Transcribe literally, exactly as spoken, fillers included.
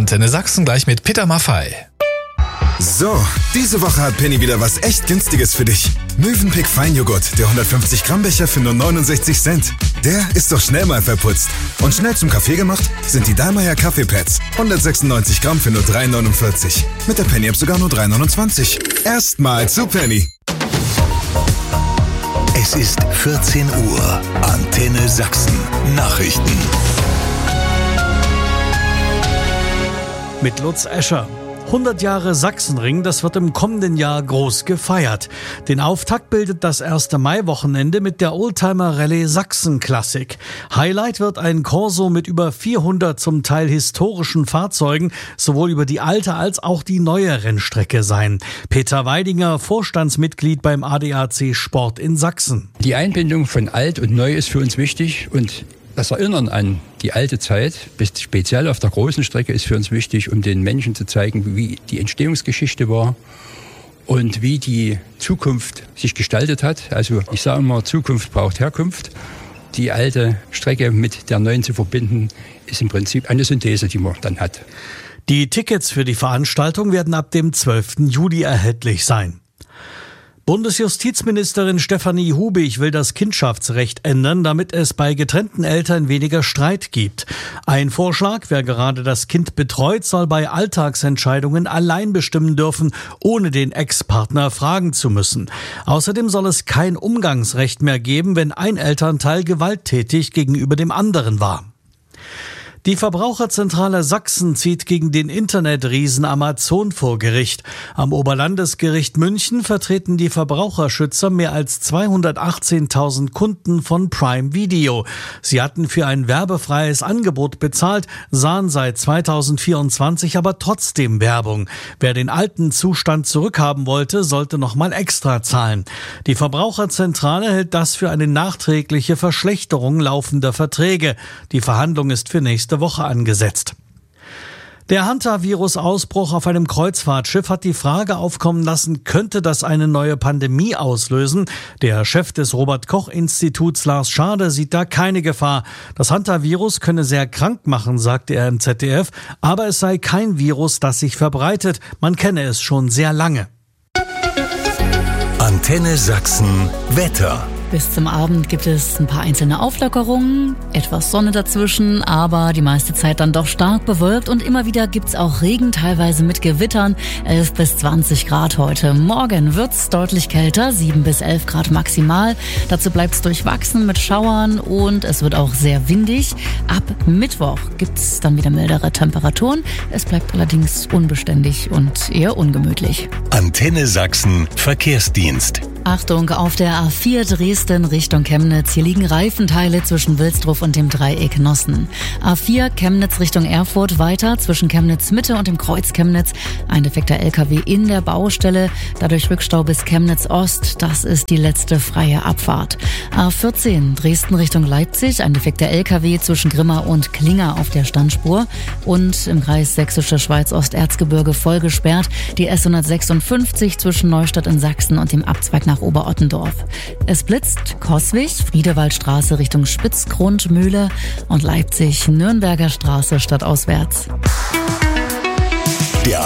Antenne Sachsen gleich mit Peter Maffay. So, diese Woche hat Penny wieder was echt Günstiges für dich. Mövenpick Feinjoghurt, der hundertfünfzig Gramm Becher für nur neunundsechzig Cent. Der ist doch schnell mal verputzt. Und schnell zum Kaffee gemacht sind die Dallmayr Kaffeepads. hundertsechsundneunzig Gramm für nur drei neunundvierzig. Mit der Penny-App sogar nur drei neunundzwanzig. Erstmal zu Penny. Es ist vierzehn Uhr. Antenne Sachsen. Nachrichten. Mit Lutz Escher. hundert Jahre Sachsenring, das wird im kommenden Jahr groß gefeiert. Den Auftakt bildet das erste Mai-Wochenende mit der Oldtimer-Rallye Sachsen-Klassik. Highlight wird ein Corso mit über vierhundert zum Teil historischen Fahrzeugen, sowohl über die alte als auch die neue Rennstrecke sein. Peter Weidinger, Vorstandsmitglied beim A D A C Sport in Sachsen. Die Einbindung von alt und neu ist für uns wichtig und das Erinnern an die alte Zeit, speziell auf der großen Strecke, ist für uns wichtig, um den Menschen zu zeigen, wie die Entstehungsgeschichte war und wie die Zukunft sich gestaltet hat. Also ich sage immer, Zukunft braucht Herkunft. Die alte Strecke mit der neuen zu verbinden, ist im Prinzip eine Synthese, die man dann hat. Die Tickets für die Veranstaltung werden ab dem zwölften Juli erhältlich sein. Bundesjustizministerin Stefanie Hubig will das Kindschaftsrecht ändern, damit es bei getrennten Eltern weniger Streit gibt. Ein Vorschlag: Wer gerade das Kind betreut, soll bei Alltagsentscheidungen allein bestimmen dürfen, ohne den Ex-Partner fragen zu müssen. Außerdem soll es kein Umgangsrecht mehr geben, wenn ein Elternteil gewalttätig gegenüber dem anderen war. Die Verbraucherzentrale Sachsen zieht gegen den Internetriesen Amazon vor Gericht. Am Oberlandesgericht München vertreten die Verbraucherschützer mehr als zweihundertachtzehntausend Kunden von Prime Video. Sie hatten für ein werbefreies Angebot bezahlt, sahen seit zweitausendvierundzwanzig aber trotzdem Werbung. Wer den alten Zustand zurückhaben wollte, sollte nochmal extra zahlen. Die Verbraucherzentrale hält das für eine nachträgliche Verschlechterung laufender Verträge. Die Verhandlung ist für nächste Woche angesetzt. Der Hantavirus-Ausbruch auf einem Kreuzfahrtschiff hat die Frage aufkommen lassen, könnte das eine neue Pandemie auslösen? Der Chef des Robert-Koch-Instituts Lars Schade sieht da keine Gefahr. Das Hantavirus könne sehr krank machen, sagte er im Z D F, aber es sei kein Virus, das sich verbreitet. Man kenne es schon sehr lange. Antenne Sachsen Wetter. Bis zum Abend gibt es ein paar einzelne Auflockerungen, etwas Sonne dazwischen, aber die meiste Zeit dann doch stark bewölkt und immer wieder gibt's auch Regen, teilweise mit Gewittern, elf bis zwanzig Grad heute. Morgen wird's deutlich kälter, sieben bis elf Grad maximal. Dazu bleibt's durchwachsen mit Schauern und es wird auch sehr windig. Ab Mittwoch gibt's dann wieder mildere Temperaturen. Es bleibt allerdings unbeständig und eher ungemütlich. Antenne Sachsen Verkehrsdienst. Achtung, auf der A vier Dresden Richtung Chemnitz. Hier liegen Reifenteile zwischen Wilsdruff und dem Dreieck Nossen. A vier Chemnitz Richtung Erfurt weiter zwischen Chemnitz Mitte und dem Kreuz Chemnitz. Ein defekter L K W in der Baustelle. Dadurch Rückstau bis Chemnitz Ost. Das ist die letzte freie Abfahrt. A vierzehn Dresden Richtung Leipzig. Ein defekter L K W zwischen Grimma und Klinger auf der Standspur. Und im Kreis Sächsische Schweiz Osterzgebirge voll gesperrt. Die S hundertsechsundfünfzig zwischen Neustadt in Sachsen und dem Abzweig nach nach Oberottendorf. Es blitzt Coswig, Friedewaldstraße Richtung Spitzgrundmühle und Leipzig, Nürnberger Straße stadtauswärts.